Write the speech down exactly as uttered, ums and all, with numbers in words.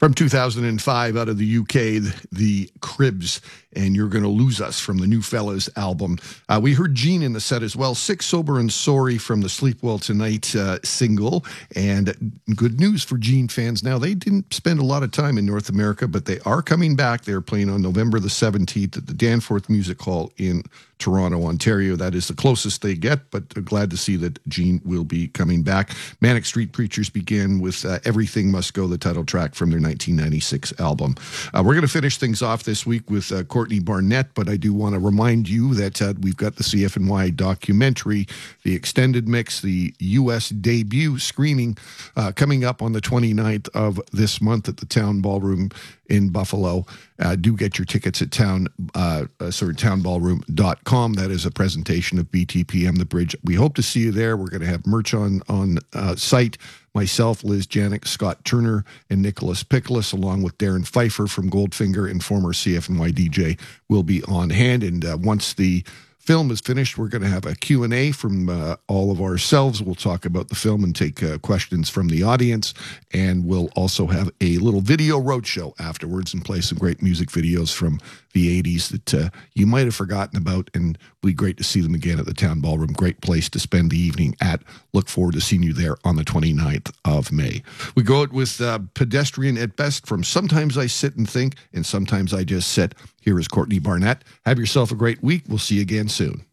From two thousand five out of the U K, the, the Cribs, and You're Gonna Lose Us from the New Fellas album. Uh, we heard Gene in the set as well. Sick, Sober, and Sorry from the Sleep Well Tonight uh, single. And good news for Gene fans now. They didn't spend a lot of time in North America, but they are coming back. They're playing on November the seventeenth at the Danforth Music Hall in Toronto, Ontario. That is the closest they get, but glad to see that Gene will be coming back. Manic Street Preachers began with uh, Everything Must Go, the title track from their nineteen ninety-six album. Uh, we're going to finish things off this week with uh, Courtney Barnett, but I do want to remind you that uh, we've got the C F N Y documentary, the extended mix, the U S debut screening uh, coming up on the twenty-ninth of this month at the Town Ballroom in Buffalo. Uh, do get your tickets at town, uh, uh, sorry, town ballroom dot com. That is a presentation of B T P M The Bridge. We hope to see you there. We're going to have merch on, on uh, site. Myself, Liz Janik, Scott Turner, and Nicholas Pickles, along with Darren Pfeiffer from Goldfinger and former C F N Y D J, will be on hand. And uh, once the film is finished, we're going to have a Q and A from uh, all of ourselves. We'll talk about the film and take uh, questions from the audience, and we'll also have a little video roadshow afterwards and play some great music videos from the eighties that uh, you might have forgotten about, and it'll be great to see them again at the Town Ballroom. Great place to spend the evening at. Look forward to seeing you there on the twenty-ninth of May. We go out with uh, Pedestrian at Best from Sometimes I Sit and Think, and Sometimes I Just Sit. Here is Courtney Barnett. Have yourself a great week. We'll see you again soon.